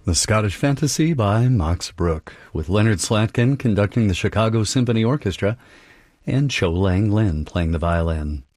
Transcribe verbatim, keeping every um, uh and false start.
The Scottish Fantasy by Max Bruch, with Leonard Slatkin conducting the Chicago Symphony Orchestra and Cho Lang Lin playing the violin.